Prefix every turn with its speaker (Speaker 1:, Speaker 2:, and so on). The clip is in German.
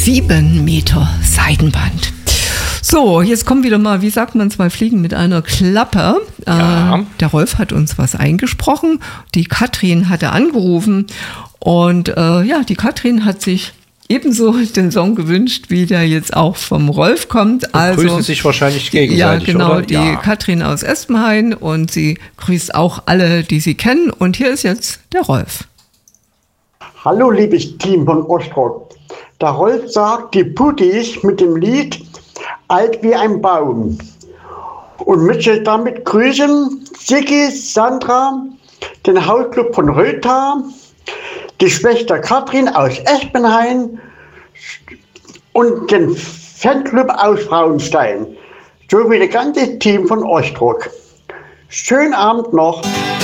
Speaker 1: 7 Meter Seidenband. So, jetzt kommen wieder mal, wie sagt man, 2 Fliegen mit einer Klappe.
Speaker 2: Ja.
Speaker 1: Der Rolf hat uns was eingesprochen. Die Katrin hatte angerufen. Und die Katrin hat sich ebenso den Song gewünscht, wie der jetzt auch vom Rolf kommt.
Speaker 2: Also, grüßen sich wahrscheinlich gegenseitig,
Speaker 1: ja, genau,
Speaker 2: oder?
Speaker 1: Die Katrin aus Espenhain und sie grüßt auch alle, die sie kennen. Und hier ist jetzt der Rolf.
Speaker 3: Hallo, liebes Team von Ostrock. Der Rolf sagt, die Puttis mit dem Lied Alt wie ein Baum. Und möchte damit grüßen Sigi, Sandra, den Hausclub von Rötha, die Schwester Katrin aus Espenhain und den Fanclub aus Frauenstein, sowie das ganze Team von Ostrock. Schönen Abend noch.